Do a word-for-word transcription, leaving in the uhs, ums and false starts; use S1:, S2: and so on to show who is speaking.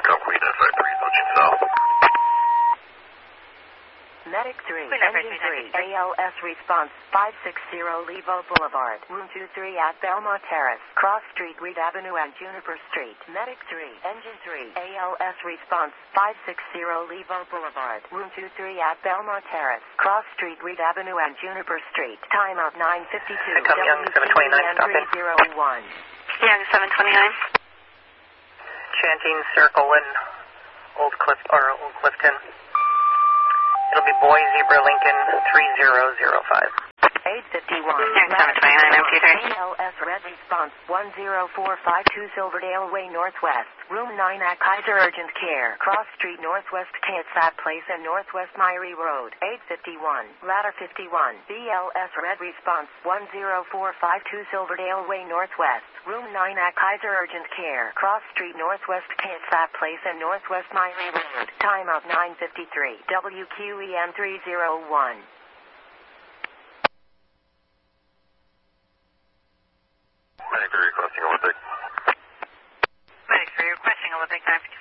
S1: Echo Queen F five three, approaching south.
S2: Medic three, Engine three, A L S response five six zero Levo Boulevard, room two three at Belmont Terrace, Cross Street, Reed Avenue and Juniper Street. Medic three, Engine three, A L S response five six zero Levo Boulevard, room two three at Belmont Terrace, Cross Street, Reed Avenue and Juniper Street. Timeout nine fifty-two.
S3: Come Young seven twenty-nine, stop in.
S2: three zero one.
S4: Young seven twenty-nine.
S3: Chanting Circle in Old Cliff, or Old Clifton. It'll be Boy Zebra Lincoln three zero zero five.
S2: eight fifty-one.
S4: Young seven twenty-nine, M Q three.
S2: A L S red response one zero four five two Silverdale Way Northwest, room nine at Kaiser Urgent Care, Cross Street Northwest Kitsap Place and Northwest Myrie Road. eight fifty-one. Ladder fifty-one. B L S red response one zero four five two Silverdale Way Northwest, room nine at Kaiser Urgent Care, Cross Street Northwest Kitsap Place and Northwest Myrie Road. Timeout nine fifty-three. W Q E M three zero one.
S1: Medic three requesting Olympic.
S4: Medic three requesting Olympic nine